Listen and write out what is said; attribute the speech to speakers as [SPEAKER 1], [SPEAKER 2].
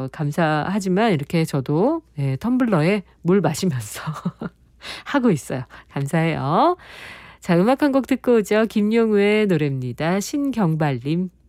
[SPEAKER 1] 감사하지만 이렇게 저도 텀블러에 물 마시면서 하고 있어요. 감사해요. 자, 음악 한 곡 듣고 오죠. 김용우의 노래입니다. 신경발님.